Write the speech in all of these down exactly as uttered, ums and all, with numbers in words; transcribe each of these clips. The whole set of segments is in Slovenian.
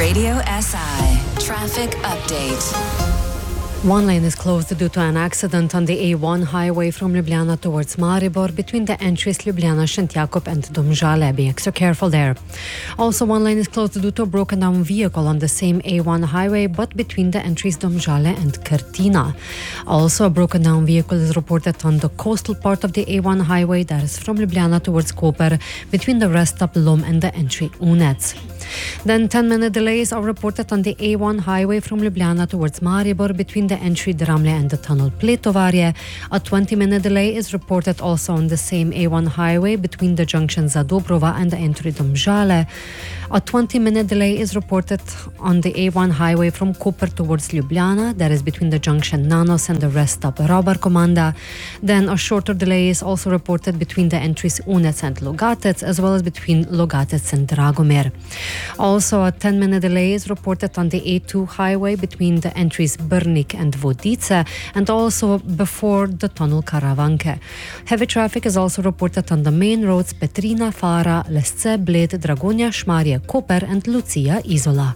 Radio S I Traffic Update. One lane is closed due to an accident on the A one highway from Ljubljana towards Maribor between the entries Ljubljana, Šentjakov and Domžale. Be extra careful there. Also, one lane is closed due to a broken down vehicle on the same A one highway but between the entries Domžale and Krtina. Also, a broken down vehicle is reported on the coastal part of the A one highway that is from Ljubljana towards Koper between the rest stop Lom and the entry Unec. Then ten minute delays are reported on the A one highway from Ljubljana towards Maribor between the entry Dramlje and the tunnel Pletovarje. A twenty minute delay is reported also on the same A one highway between the junction Zadobrova and the entry Domžale. A twenty minute delay is reported on the A one highway from Koper towards Ljubljana, that is between the junction Nanos and the rest stop Robar Komanda. Then a shorter delay is also reported between the entries Unec and Logatec, as well as between Logatec and Dragomir. Also, a ten minute delay is reported on the A two highway between the entries Brnik and Vodice, and also before the tunnel Karavanke. Heavy traffic is also reported on the main roads Petrina, Fara, Lesce, Bled, Dragonja, Šmarje, Koper and Lucija, Izola.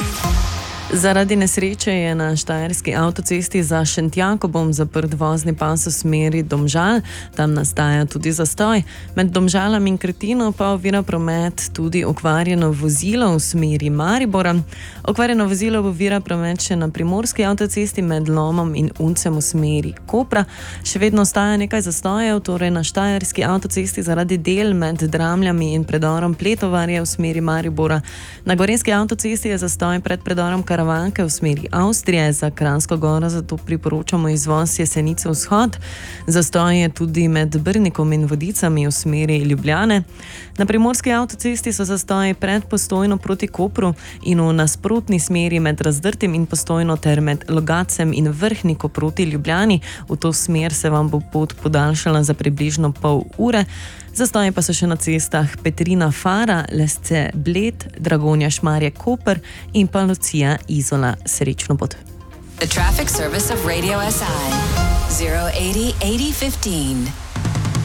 Zaradi nesreče je na štajerski avtocesti za Šentjakobom zaprt vozni pas v smeri Domžal. Tam nastaja tudi zastoj. Med Domžalami in Kretino pa ovira promet tudi okvarjeno vozilo v smeri Maribora. Okvarjeno vozilo ovira promet še na primorski avtocesti med Lomom in Uncem v smeri Kopra. Še vedno ostaja nekaj zastojev, torej na štajerski avtocesti zaradi del med Dramljami in predorom Pletovarje v smeri Maribora. Na gorenjski avtocesti je zastoj pred predorom Karavanke v smeri Avstrije. Za Kranjsko Goro zato priporočamo izvoz Jesenice vzhod. Zastoj je tudi med Brnikom in Vodicami v smeri Ljubljane. Na primorski avtocesti so zastoji pred Postojno proti Kopru in v nasprotni smeri med Razdrtim in Postojno ter med Logacem in Vrhniko proti Ljubljani. V to smer se vam bo pot podaljšala za približno pol ure. Zastoji pa so še na cestah Petrina, Fara, Lesce, Bled, Dragonja, Šmarje, Koper in pa Lucija, Izola. Srečno pot. The traffic service of Radio S I zero eighty eighty fifteen.